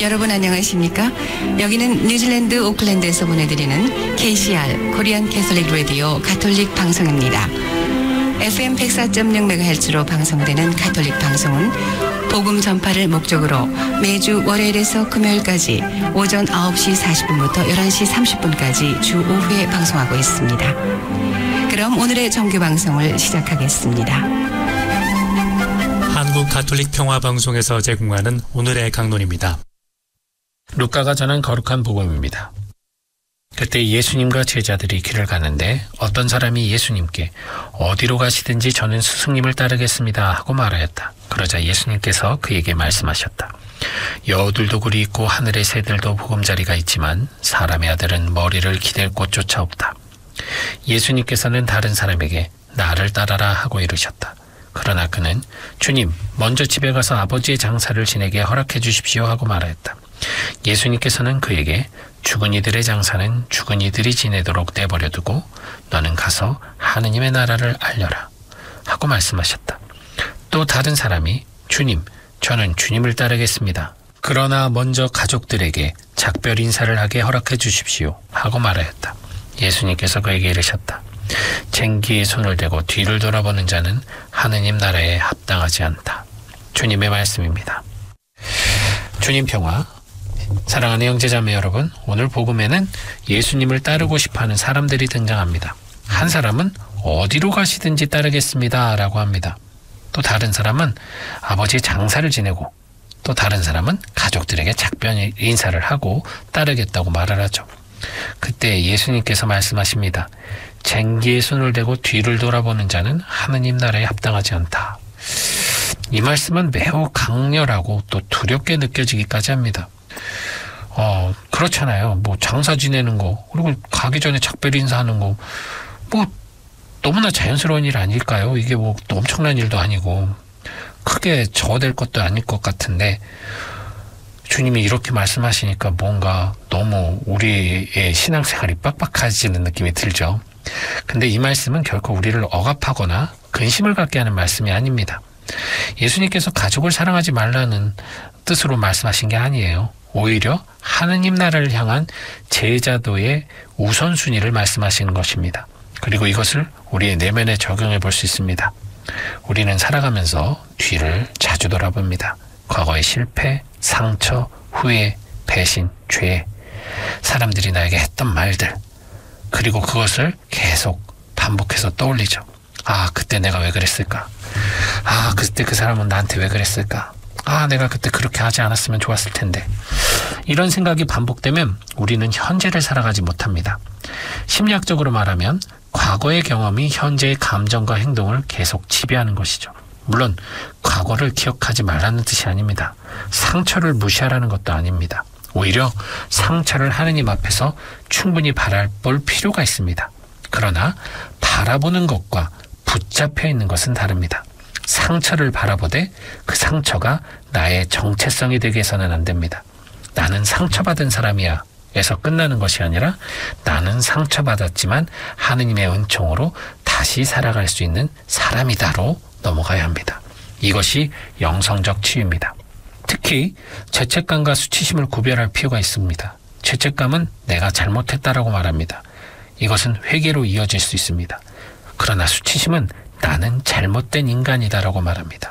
여러분 안녕하십니까? 여기는 뉴질랜드 오클랜드에서 보내드리는 KCR 코리안 캐톨릭 라디오 가톨릭 방송입니다. FM 104.6MHz로 방송되는 가톨릭 방송은 복음 전파를 목적으로 매주 월요일에서 금요일까지 오전 9시 40분부터 11시 30분까지 주 5회 방송하고 있습니다. 그럼 오늘의 정규 방송을 시작하겠습니다. 한국 가톨릭 평화방송에서 제공하는 오늘의 강론입니다. 루카가 전한 거룩한 복음입니다. 그때 예수님과 제자들이 길을 가는데 어떤 사람이 예수님께 어디로 가시든지 저는 스승님을 따르겠습니다 하고 말하였다. 그러자 예수님께서 그에게 말씀하셨다. 여우들도 굴이 있고 하늘의 새들도 보금자리가 있지만 사람의 아들은 머리를 기댈 곳조차 없다. 예수님께서는 다른 사람에게 나를 따라라 하고 이르셨다. 그러나 그는 주님, 먼저 집에 가서 아버지의 장사를 지내게 허락해 주십시오 하고 말하였다. 예수님께서는 그에게 죽은 이들의 장사는 죽은 이들이 지내도록 내버려 두고 너는 가서 하느님의 나라를 알려라 하고 말씀하셨다. 또 다른 사람이 주님, 저는 주님을 따르겠습니다. 그러나 먼저 가족들에게 작별 인사를 하게 허락해 주십시오 하고 말하였다. 예수님께서 그에게 이르셨다. 쟁기에 손을 대고 뒤를 돌아보는 자는 하느님 나라에 합당하지 않다. 주님의 말씀입니다. 주님 평화. 사랑하는 형제자매 여러분, 오늘 복음에는 예수님을 따르고 싶어하는 사람들이 등장합니다. 한 사람은 어디로 가시든지 따르겠습니다 라고 합니다. 또 다른 사람은 아버지의 장사를 지내고, 또 다른 사람은 가족들에게 작별 인사를 하고 따르겠다고 말을 하죠. 그때 예수님께서 말씀하십니다. 쟁기에 손을 대고 뒤를 돌아보는 자는 하느님 나라에 합당하지 않다. 이 말씀은 매우 강렬하고 또 두렵게 느껴지기까지 합니다. 그렇잖아요. 뭐 장사 지내는 거, 그리고 가기 전에 작별 인사하는 거, 뭐 너무나 자연스러운 일 아닐까요? 이게 뭐 또 엄청난 일도 아니고 크게 저될 것도 아닐 것 같은데 주님이 이렇게 말씀하시니까 뭔가 너무 우리의 신앙생활이 빡빡해지는 느낌이 들죠. 근데 이 말씀은 결코 우리를 억압하거나 근심을 갖게 하는 말씀이 아닙니다. 예수님께서 가족을 사랑하지 말라는 뜻으로 말씀하신 게 아니에요. 오히려 하느님 나라를 향한 제자도의 우선순위를 말씀하시는 것입니다. 그리고 이것을 우리의 내면에 적용해 볼 수 있습니다. 우리는 살아가면서 뒤를 자주 돌아봅니다. 과거의 실패, 상처, 후회, 배신, 죄, 사람들이 나에게 했던 말들, 그리고 그것을 계속 반복해서 떠올리죠. 아, 그때 내가 왜 그랬을까? 아, 그때 그 사람은 나한테 왜 그랬을까? 아, 내가 그때 그렇게 하지 않았으면 좋았을 텐데. 이런 생각이 반복되면 우리는 현재를 살아가지 못합니다. 심리학적으로 말하면 과거의 경험이 현재의 감정과 행동을 계속 지배하는 것이죠. 물론 과거를 기억하지 말라는 뜻이 아닙니다. 상처를 무시하라는 것도 아닙니다. 오히려 상처를 하느님 앞에서 충분히 바라볼 필요가 있습니다. 그러나 바라보는 것과 붙잡혀 있는 것은 다릅니다. 상처를 바라보되 그 상처가 나의 정체성이 되게 해서는 안 됩니다. 나는 상처받은 사람이야 에서 끝나는 것이 아니라 나는 상처받았지만 하느님의 은총으로 다시 살아갈 수 있는 사람이다로 넘어가야 합니다. 이것이 영성적 치유입니다. 특히 죄책감과 수치심을 구별할 필요가 있습니다. 죄책감은 내가 잘못했다라고 말합니다. 이것은 회개로 이어질 수 있습니다. 그러나 수치심은 나는 잘못된 인간이다라고 말합니다.